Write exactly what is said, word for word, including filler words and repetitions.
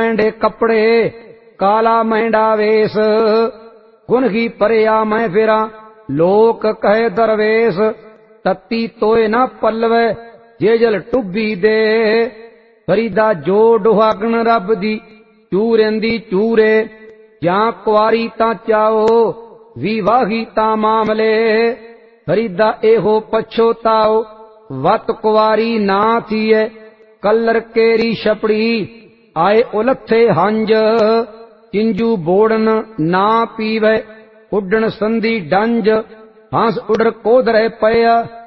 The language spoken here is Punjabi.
मैंडे कपड़े काला मैंडा वेश गुनगी परिया मैं फिरा लोक कहे दरवेश तत्ती तोए ना पल्लवे जे जल टुब्बी दे फरीदा जो डुहागण रब दी चूरेंदी चूरे ਜਾਂ ਕੁਆਰੀ ਤਾਂ ਚਾਓ ਵਿਵਾਹੀ ਤਾਂ ਮਾਮਲੇ ਫਰੀਦਾ ਇਹੋ ਪਛੋਤਾਓ ਵਤ ਕੁਆਰੀ ਨਾ ਥੀਏ ਕਲਰ ਕੇਰੀ ਛਪੜੀ ਆਏ ਉਲੱਥੇ ਹੰਜ ਚਿੰਜੂ ਬੋੜਨ ਨਾ ਪੀਵੇ ਉੱਡਣ ਸੰਧੀ ਡੰਜ ਹੰਸ ਉਡਰ ਕੋਧਰੇ ਪਿਆ